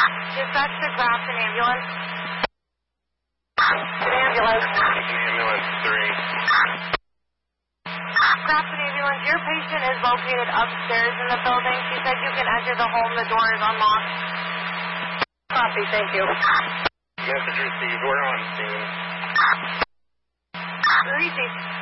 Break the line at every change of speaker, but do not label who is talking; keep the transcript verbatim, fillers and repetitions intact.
Dispatch to Grafton Ambulance. An ambulance.
Ambulance three.
Grafton Ambulance, your patient is located upstairs in the building. She said you can enter the home. The door is unlocked.
Copy, thank you.
Message received. We're on scene.
Received.